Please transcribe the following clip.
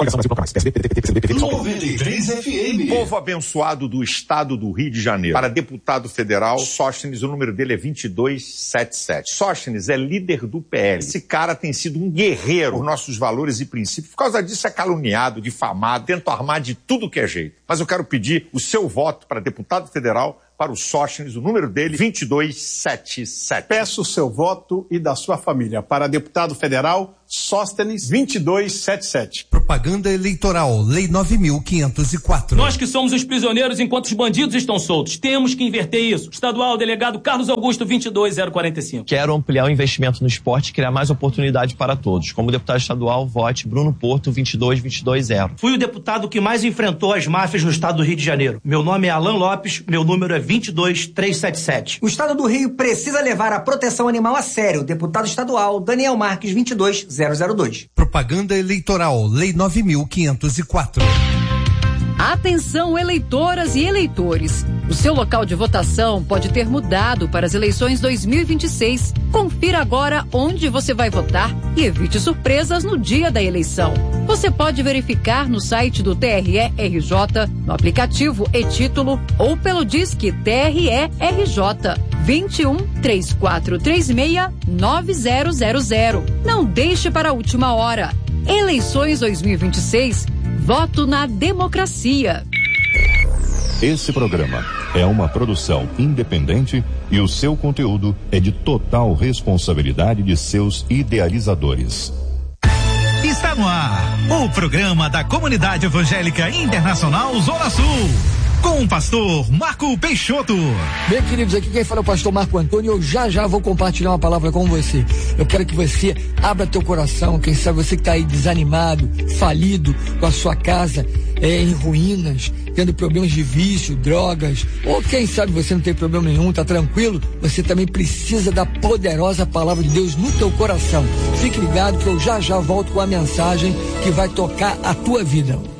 93 FM. Povo abençoado do estado do Rio de Janeiro. Para deputado federal, Sóstenes, o número dele é 2277. Sóstenes é líder do PL. Esse cara tem sido um guerreiro por nossos valores e princípios. Por causa disso é caluniado, difamado, tenta armar de tudo que é jeito. Mas eu quero pedir o seu voto para deputado federal, para o Sóstenes, o número dele, 2277. Peço o seu voto e da sua família para deputado federal, Sóstenes, 2277. Propaganda eleitoral, Lei 9.504. Nós que somos os prisioneiros enquanto os bandidos estão soltos. Temos que inverter isso. Estadual, delegado Carlos Augusto, 22045. Quero ampliar o investimento no esporte e criar mais oportunidade para todos. Como deputado estadual, vote Bruno Porto, 22220. Fui o deputado que mais enfrentou as máfias no estado do Rio de Janeiro. Meu nome é Alan Lopes, meu número é 22377. O estado do Rio precisa levar a proteção animal a sério. Deputado estadual Daniel Marques, 22002. Propaganda eleitoral, Lei 9.504. Atenção, eleitoras e eleitores. O seu local de votação pode ter mudado para as eleições 2026. Confira agora onde você vai votar e evite surpresas no dia da eleição. Você pode verificar no site do TRE-RJ, no aplicativo e-Título ou pelo Disque TRE-RJ 21 3436 9000. Não deixe para a última hora. Eleições 2026. Voto na democracia. Esse programa é uma produção independente e o seu conteúdo é de total responsabilidade de seus idealizadores. Está no ar o programa da Comunidade Evangélica Internacional Zona Sul, com o pastor Marco Peixoto. Bem, queridos, aqui quem fala é o pastor Marco Antônio. Eu já vou compartilhar uma palavra com você. Eu quero que você abra teu coração. Quem sabe você que está aí desanimado, falido, com a sua casa em ruínas, tendo problemas de vício, drogas, ou quem sabe você não tem problema nenhum, tá tranquilo, você também precisa da poderosa palavra de Deus no teu coração. Fique ligado que eu já volto com a mensagem que vai tocar a tua vida.